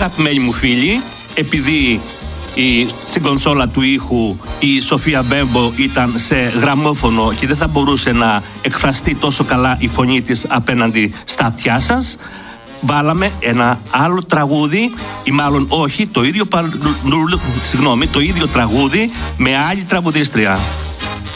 αγαπημένοι μου φίλοι, επειδή στην κονσόλα του ήχου η Σοφία Μπέμπο ήταν σε γραμμόφωνο και δεν θα μπορούσε να εκφραστεί τόσο καλά η φωνή της απέναντι στα αυτιά σας, βάλαμε ένα άλλο τραγούδι, ή μάλλον όχι, το ίδιο τραγούδι με άλλη τραγουδίστρια.